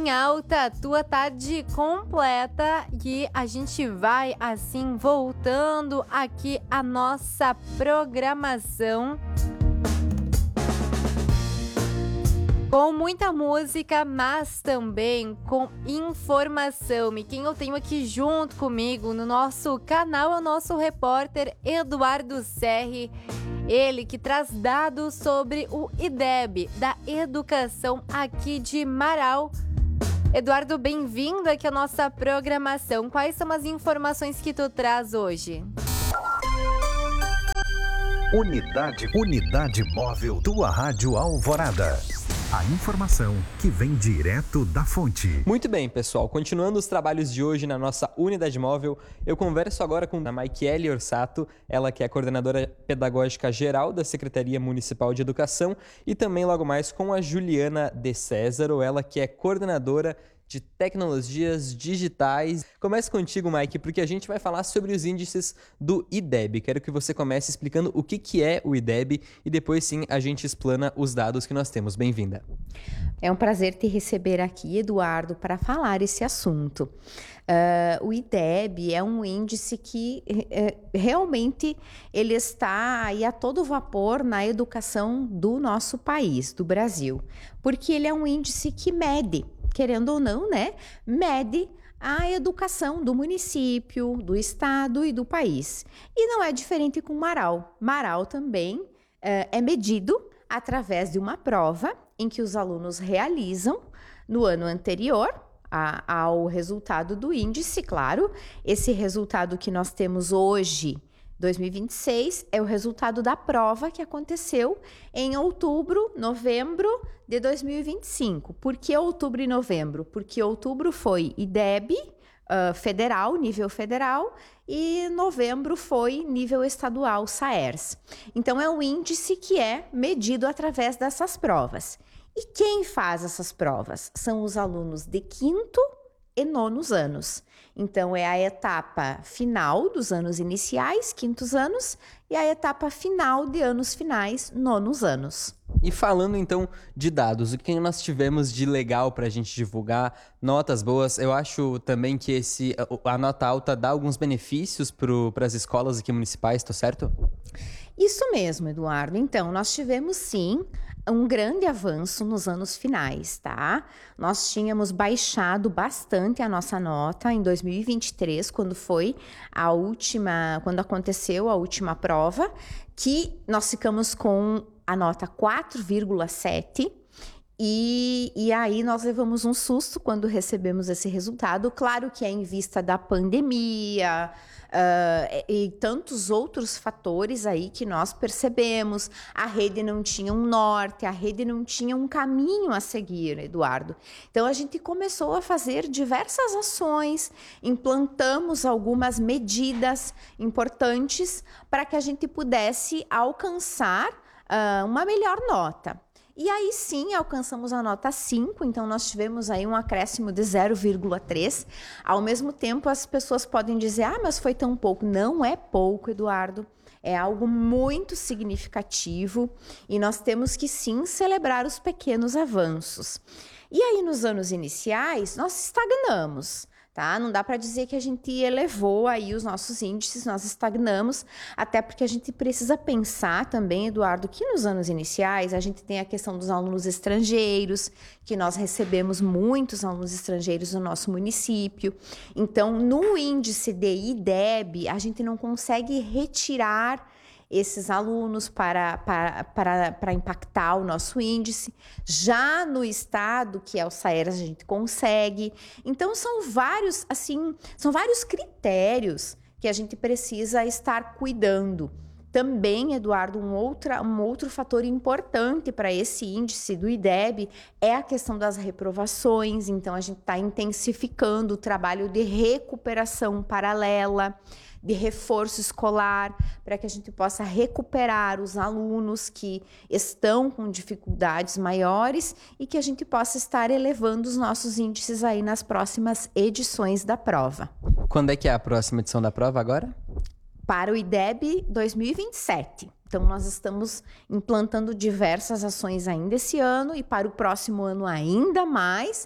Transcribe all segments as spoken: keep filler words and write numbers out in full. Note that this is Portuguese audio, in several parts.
bem alta, tua tarde completa e a gente vai assim voltando aqui a nossa programação com muita música, mas também com informação. E quem eu tenho aqui junto comigo no nosso canal é o nosso repórter Eduardo Serri. Ele que traz dados sobre o I D E B, da educação aqui de Marau. Eduardo, bem-vindo aqui à nossa programação. Quais são as informações que tu traz hoje? Unidade, Unidade Móvel, tua Rádio Alvorada. A informação que vem direto da fonte. Muito bem, pessoal. Continuando os trabalhos de hoje na nossa Unidade Móvel, eu converso agora com a Maikiele Orsato, ela que é coordenadora pedagógica geral da Secretaria Municipal de Educação, e também logo mais com a Juliana de Césaro, ela que é coordenadora de tecnologias digitais. Começo contigo, Mike, porque a gente vai falar sobre os índices do I D E B. Quero que você comece explicando o que, que é o I D E B e depois sim a gente explana os dados que nós temos. Bem-vinda. É um prazer te receber aqui, Eduardo, para falar esse assunto. Uh, o I D E B é um índice que uh, realmente ele está aí a todo vapor na educação do nosso país, do Brasil, porque ele é um índice que mede, querendo ou não, né, mede a educação do município, do estado e do país. E não é diferente com Marau. Marau também uh, é medido através de uma prova em que os alunos realizam no ano anterior a, ao resultado do índice, claro. Esse resultado que nós temos hoje, dois mil e vinte e seis, é o resultado da prova que aconteceu em outubro, novembro de dois mil e vinte e cinco. Por que outubro e novembro? Porque outubro foi I D E B uh, federal, nível federal, e novembro foi nível estadual, SAERS. Então, é um índice que é medido através dessas provas. E quem faz essas provas? São os alunos de quinto e nonos anos. Então, é a etapa final dos anos iniciais, quintos anos, e a etapa final de anos finais, nonos anos. E falando então de dados, o que nós tivemos de legal para a gente divulgar, notas boas, eu acho também que esse, a nota alta dá alguns benefícios para as escolas aqui municipais, tô certo? Isso mesmo, Eduardo. Então, nós tivemos sim um grande avanço nos anos finais, tá? Nós tínhamos baixado bastante a nossa nota em dois mil e vinte e três, quando foi a última, quando aconteceu a última prova, que nós ficamos com a nota quatro vírgula sete. E, e aí nós levamos um susto quando recebemos esse resultado. Claro que é em vista da pandemia uh, e tantos outros fatores aí que nós percebemos. A rede não tinha um norte, a rede não tinha um caminho a seguir, Eduardo. Então a gente começou a fazer diversas ações, implantamos algumas medidas importantes para que a gente pudesse alcançar uh, uma melhor nota. E aí sim, alcançamos a nota cinco, então nós tivemos aí um acréscimo de zero vírgula três. Ao mesmo tempo, as pessoas podem dizer, ah, mas foi tão pouco. Não é pouco, Eduardo. É algo muito significativo e nós temos que sim celebrar os pequenos avanços. E aí, nos anos iniciais, nós estagnamos. Tá? Não dá para dizer que a gente elevou aí os nossos índices, nós estagnamos, até porque a gente precisa pensar também, Eduardo, que nos anos iniciais a gente tem a questão dos alunos estrangeiros, que nós recebemos muitos alunos estrangeiros no nosso município. Então, no índice de I D E B, a gente não consegue retirar esses alunos para, para, para, para impactar o nosso índice. Já no estado, que é o SAERS, a gente consegue. Então, são vários, assim, são vários critérios que a gente precisa estar cuidando. Também, Eduardo, um, outra, um outro fator importante para esse índice do I D E B é a questão das reprovações. Então, a gente está intensificando o trabalho de recuperação paralela, de reforço escolar, para que a gente possa recuperar os alunos que estão com dificuldades maiores e que a gente possa estar elevando os nossos índices aí nas próximas edições da prova. Quando é que é a próxima edição da prova agora? Para o I D E B dois mil e vinte e sete. Então, nós estamos implantando diversas ações ainda esse ano e para o próximo ano ainda mais,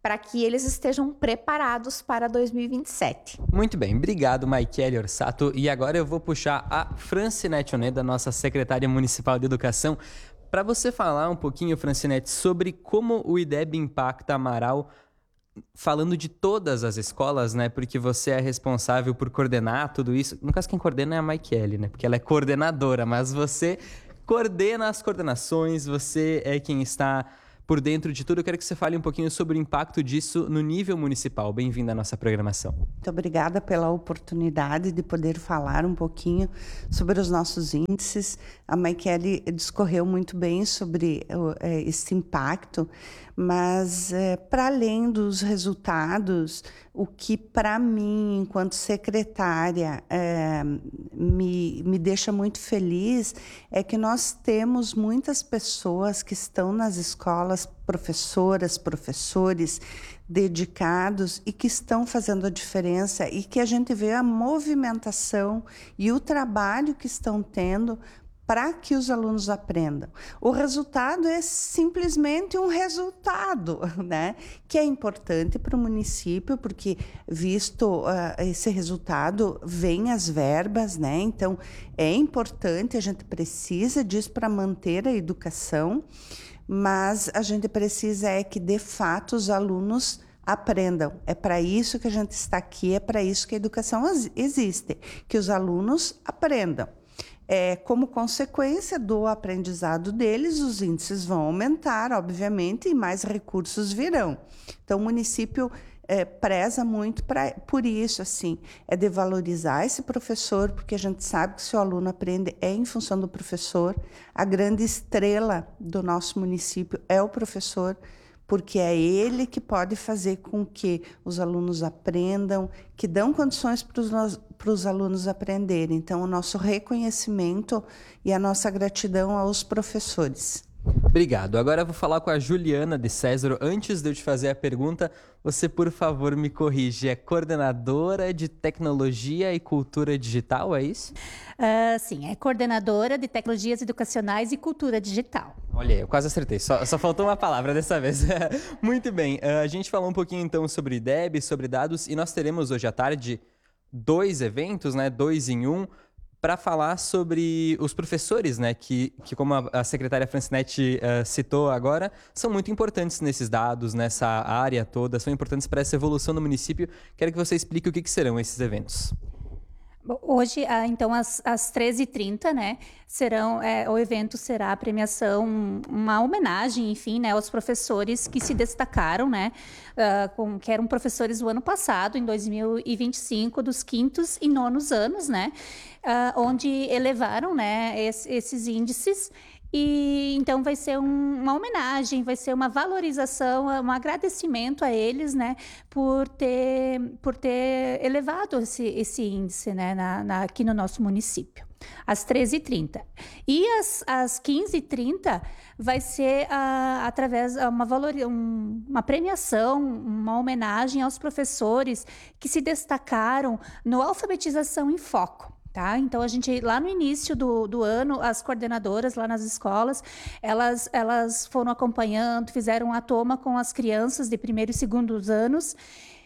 para que eles estejam preparados para dois mil e vinte e sete. Muito bem, obrigado, Maiquele Orsato. E agora eu vou puxar a Francinete Oneda, nossa secretária municipal de educação, para você falar um pouquinho, Francinete, sobre como o I D E B impacta Amaral, falando de todas as escolas, né? Porque você é responsável por coordenar tudo isso. No caso, quem coordena é a Maiquele, né? Porque ela é coordenadora, mas você coordena as coordenações, você é quem está por dentro de tudo. Eu quero que você fale um pouquinho sobre o impacto disso no nível municipal. Bem-vindo à nossa programação. Muito obrigada pela oportunidade de poder falar um pouquinho sobre os nossos índices. A Maiquele discorreu muito bem sobre uh, esse impacto, mas uh, para além dos resultados, o que para mim, enquanto secretária, uh, me, me deixa muito feliz é que nós temos muitas pessoas que estão nas escolas, professoras, professores dedicados e que estão fazendo a diferença e que a gente vê a movimentação e o trabalho que estão tendo para que os alunos aprendam. O resultado é simplesmente um resultado, né? Que é importante para o município, porque visto uh, esse resultado, vem as verbas, né? Então, é importante, a gente precisa disso para manter a educação, mas a gente precisa é que, de fato, os alunos aprendam. É para isso que a gente está aqui, é para isso que a educação existe, que os alunos aprendam. É, como consequência do aprendizado deles, os índices vão aumentar, obviamente, e mais recursos virão. Então, o município é, preza muito pra, por isso, assim, é de valorizar esse professor, porque a gente sabe que se o aluno aprende é em função do professor. A grande estrela do nosso município é o professor, porque é ele que pode fazer com que os alunos aprendam, que dão condições para os alunos aprenderem. Então, o nosso reconhecimento e a nossa gratidão aos professores. Obrigado. Agora eu vou falar com a Juliana de César. Antes de eu te fazer a pergunta, você, por favor, me corrige. É coordenadora de tecnologia e cultura digital, é isso? Uh, sim, é coordenadora de tecnologias educacionais e cultura digital. Olha, eu quase acertei. Só, só faltou uma palavra dessa vez. Muito bem. Uh, a gente falou um pouquinho, então, sobre I D E B, sobre dados, e nós teremos hoje à tarde dois eventos, né? Dois em um, para falar sobre os professores, né, que, que como a, a secretária Francinete uh, citou agora, são muito importantes nesses dados, nessa área toda, são importantes para essa evolução do município. Quero que você explique o que, que serão esses eventos. Hoje, então, às, às treze e trinta, né, serão, é, o evento será a premiação, uma homenagem, enfim, né, aos professores que se destacaram, né, uh, com, que eram professores do ano passado, em dois mil e vinte e cinco, dos quintos e nonos anos, né, uh, onde elevaram, né, esse, esses índices. E então vai ser um, uma homenagem, vai ser uma valorização, um agradecimento a eles, né, por ter, por ter elevado esse, esse índice, né, na, na, aqui no nosso município, às treze e trinta. E às, às quinze e trinta vai ser uh, através de uma, valor, um, uma premiação, uma homenagem aos professores que se destacaram no Alfabetização em Foco. Tá? Então, a gente, lá no início do, do ano, as coordenadoras lá nas escolas, elas, elas foram acompanhando, fizeram a toma com as crianças de primeiro e segundo anos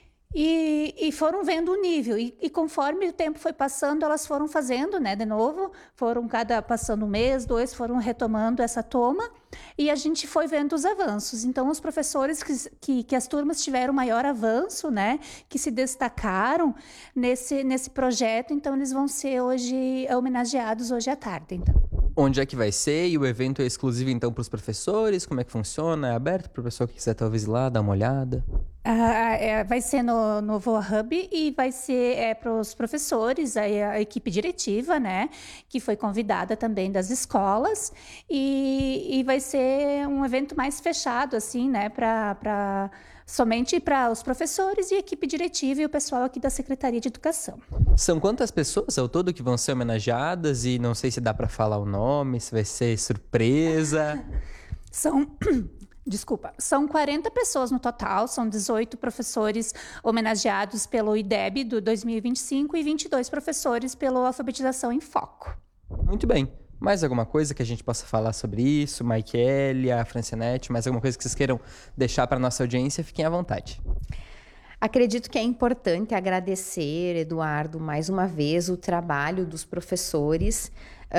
e, e foram vendo o nível. E, e conforme o tempo foi passando, elas foram fazendo, né, de novo, foram cada passando um mês, dois, foram retomando essa toma e a gente foi vendo os avanços. Então, os professores que, que, que as turmas tiveram maior avanço, né, que se destacaram nesse, nesse projeto, então eles vão ser hoje homenageados hoje à tarde. Então. Onde é que vai ser? E o evento é exclusivo, então, para os professores? Como é que funciona? É aberto para o pessoal que quiser talvez ir lá, dar uma olhada? Ah, é, vai ser no, no Voa Hub e vai ser é, para os professores, a, a equipe diretiva, né, que foi convidada também das escolas, e, e vai ser um evento mais fechado, assim, né, para somente para os professores e a equipe diretiva e o pessoal aqui da Secretaria de Educação. São quantas pessoas ao todo que vão ser homenageadas? E não sei se dá para falar o nome, se vai ser surpresa. São... Desculpa, são quarenta pessoas no total, são dezoito professores homenageados pelo I D E B do dois mil e vinte e cinco e vinte e dois professores pela Alfabetização em Foco. Muito bem. Mais alguma coisa que a gente possa falar sobre isso? Maiquele, a Francinete, mais alguma coisa que vocês queiram deixar para a nossa audiência? Fiquem à vontade. Acredito que é importante agradecer, Eduardo, mais uma vez o trabalho dos professores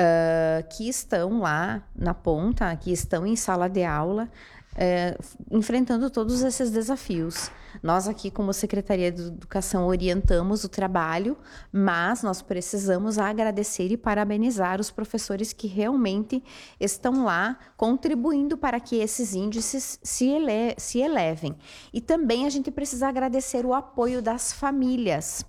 uh, que estão lá na ponta, que estão em sala de aula, uh, enfrentando todos esses desafios. Nós aqui, como Secretaria de Educação, orientamos o trabalho, mas nós precisamos agradecer e parabenizar os professores que realmente estão lá contribuindo para que esses índices se, ele- se elevem. E também a gente precisa agradecer o apoio das famílias,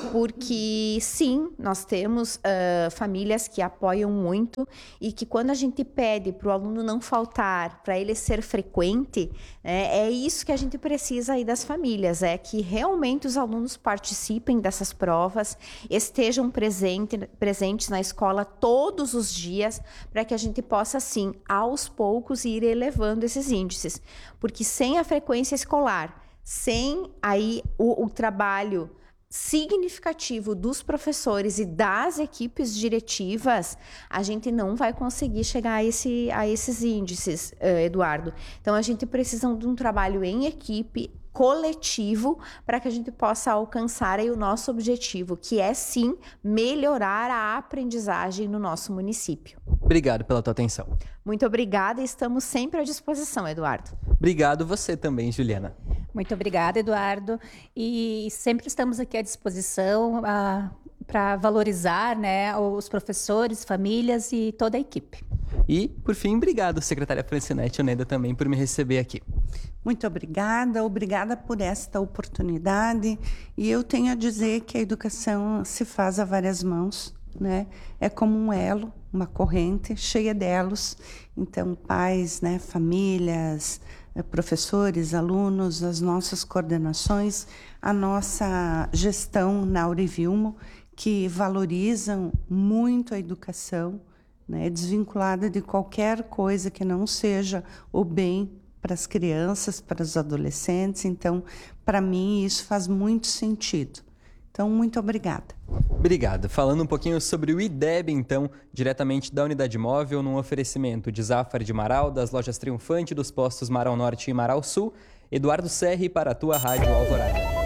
porque sim, nós temos uh, famílias que apoiam muito e que quando a gente pede para o aluno não faltar, para ele ser frequente, né, é isso que a gente precisa aí das famílias. famílias, é que realmente os alunos participem dessas provas, estejam presente, presentes na escola todos os dias, para que a gente possa, assim, aos poucos, ir elevando esses índices. Porque sem a frequência escolar, sem aí o, o trabalho significativo dos professores e das equipes diretivas, a gente não vai conseguir chegar a, esse, a esses índices, Eduardo. Então, a gente precisa de um trabalho em equipe, coletivo, para que a gente possa alcançar aí o nosso objetivo, que é sim melhorar a aprendizagem no nosso município. Obrigado pela tua atenção. Muito obrigada e estamos sempre à disposição, Eduardo. Obrigado você também, Juliana. Muito obrigada, Eduardo. E sempre estamos aqui à disposição uh, para valorizar, né, os professores, famílias e toda a equipe. E, por fim, obrigado, secretária Francinete Oneda, também por me receber aqui. Muito obrigada, obrigada por esta oportunidade. E eu tenho a dizer que a educação se faz a várias mãos, né? É como um elo, uma corrente cheia de elos. Então, pais, né, famílias, professores, alunos, as nossas coordenações, a nossa gestão na Aurivilmo, que valorizam muito a educação, né, desvinculada de qualquer coisa que não seja o bem para as crianças, para os adolescentes. Então, para mim, isso faz muito sentido. Então, muito obrigada. Obrigado. Falando um pouquinho sobre o I D E B, então, diretamente da Unidade Móvel, num oferecimento de Zafari de Marau, das lojas Triunfante, dos postos Marau Norte e Marau Sul, Eduardo Serri para a tua Rádio Alvorada.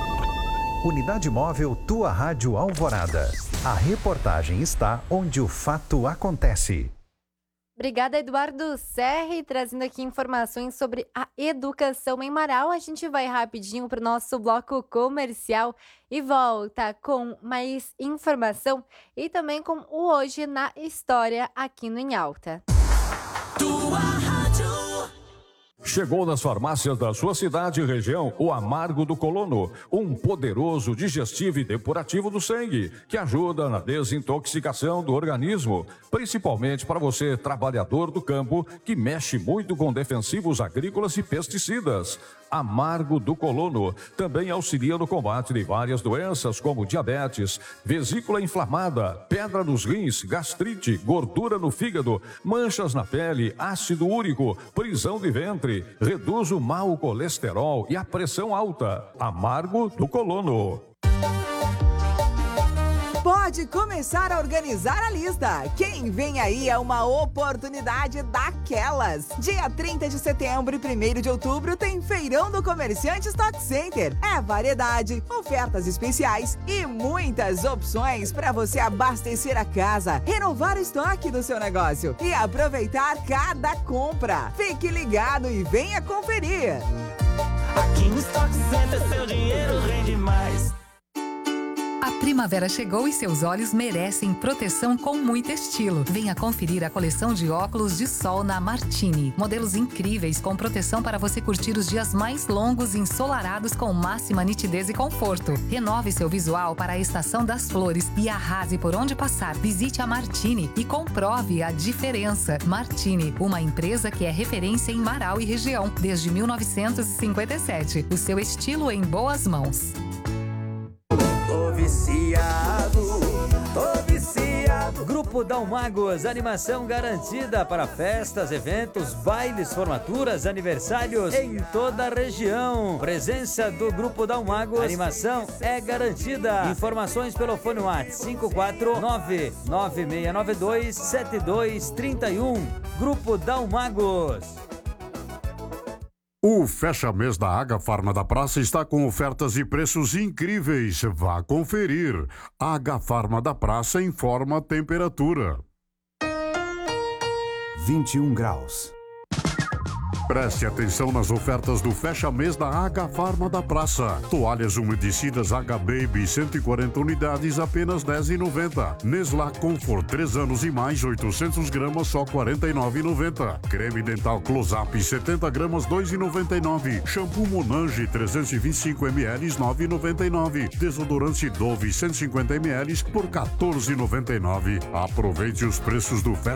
Unidade Móvel Tua Rádio Alvorada. A reportagem está onde o fato acontece. Obrigada, Eduardo Serri, trazendo aqui informações sobre a educação em Marau. A gente vai rapidinho para o nosso bloco comercial e volta com mais informação e também com o Hoje na História aqui no Em Alta. Tua Rádio. Chegou nas farmácias da sua cidade e região o Amargo do Colono, um poderoso digestivo e depurativo do sangue, que ajuda na desintoxicação do organismo, principalmente para você, trabalhador do campo, que mexe muito com defensivos agrícolas e pesticidas. Amargo do Colono também auxilia no combate de várias doenças como diabetes, vesícula inflamada, pedra nos rins, gastrite, gordura no fígado, manchas na pele, ácido úrico, prisão de ventre, reduz o mau colesterol e a pressão alta. Amargo do Colono. Pode começar a organizar a lista. Quem vem aí é uma oportunidade daquelas. Dia trinta de setembro e primeiro de outubro tem Feirão do Comerciante Stock Center. É variedade, ofertas especiais e muitas opções para você abastecer a casa, renovar o estoque do seu negócio e aproveitar cada compra. Fique ligado e venha conferir. Aqui no Stock Center seu dinheiro rende mais. A primavera chegou e seus olhos merecem proteção com muito estilo. Venha conferir a coleção de óculos de sol na Martini. Modelos incríveis com proteção para você curtir os dias mais longos e ensolarados com máxima nitidez e conforto. Renove seu visual para a estação das flores e arrase por onde passar. Visite a Martini e comprove a diferença. Martini, uma empresa que é referência em Marau e região desde mil novecentos e cinquenta e sete. O seu estilo em boas mãos. Tô viciado, tô viciado. Grupo Grupo Dalmagos, animação garantida para festas, eventos, bailes, formaturas, aniversários em toda a região. Presença do Grupo Dalmagos, animação é garantida. Informações pelo fone WhatsApp cinco quatro nove nove seis nove dois sete dois três um. Grupo Dalmagos. O fecha-mês da Agafarma da Praça está com ofertas e preços incríveis. Vá conferir. Agafarma da Praça informa a temperatura. vinte e um graus. Preste atenção nas ofertas do fecha-mês da Agafarma da Praça. Toalhas umedecidas H-Baby, cento e quarenta unidades, apenas dez reais e noventa centavos. Nestlé Comfort, três anos e mais, oitocentos gramas, só quarenta e nove reais e noventa centavos. Creme dental Close-Up, setenta gramas, dois reais e noventa e nove centavos. Shampoo Monange, trezentos e vinte e cinco mililitros, nove reais e noventa e nove centavos. Desodorante Dove, cento e cinquenta mililitros, por quatorze reais e noventa e nove centavos. Aproveite os preços do fecha